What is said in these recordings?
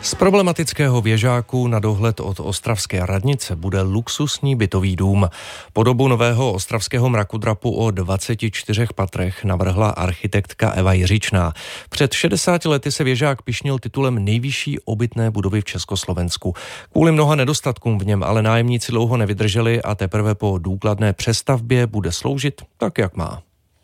Z problematického věžáku na dohled od ostravské radnice bude luxusní bytový dům. Podobu nového ostravského mrakodrapu o 24 patrech navrhla architektka Eva Jiřičná. Před 60 lety se věžák pyšnil titulem nejvyšší obytné budovy v Československu. Kvůli mnoha nedostatkům v něm ale nájemníci dlouho nevydrželi a teprve po důkladné přestavbě bude sloužit tak, jak má.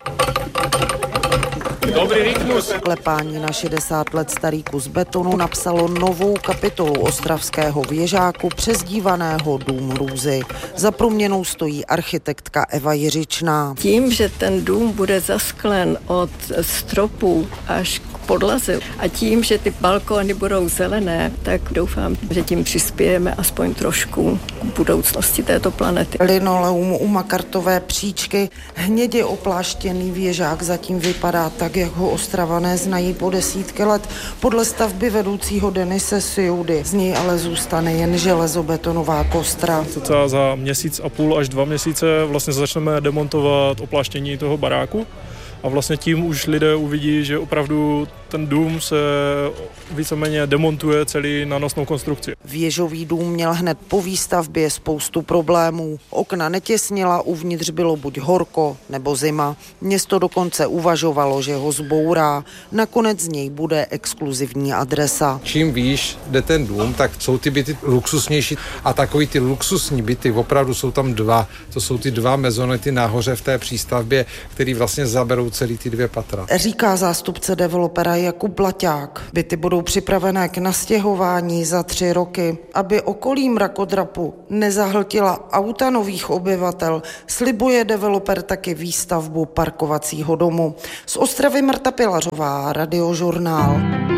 Dobrý rytmus. Klepání na 60 let starý kus betonu napsalo novou kapitolu ostravského věžáku přezdívaného Dům Hrůzy. Za proměnou stojí architektka Eva Jiřičná. Tím, že ten dům bude zasklen od stropu až k podlaze a tím, že ty balkóny budou zelené, tak doufám, že tím přispějeme aspoň trošku k budoucnosti této planety. Linoleum u makartové příčky, hnědě opláštěný věžák zatím vypadá tak, jak ho Ostravané znají po desítky let. Podle stavby vedoucího Denise Siudy z něj ale zůstane jen železobetonová kostra. Cca za měsíc a půl až 2 měsíce vlastně začneme demontovat opláštění toho baráku. A vlastně tím už lidé uvidí, že opravdu ten dům se víceméně demontuje celý na nosnou konstrukci. Věžový dům měl hned po výstavbě spoustu problémů. Okna netěsnila, uvnitř bylo buď horko nebo zima. Město dokonce uvažovalo, že ho zbourá. Nakonec z něj bude exkluzivní adresa. Čím výš jde ten dům, tak jsou ty byty luxusnější a takový ty luxusní byty, opravdu jsou tam 2. To jsou ty 2 mezonety nahoře v té přístavbě, který vlastně zaberou celý ty 2 patra. Říká zástupce developera Jakub Blaťák. Byty budou připravené k nastěhování za 3 roky. Aby okolí mrakodrapu nezahltila auta nových obyvatel, slibuje developer taky výstavbu parkovacího domu. Z Ostravy Marta Pilařová, Radiožurnál.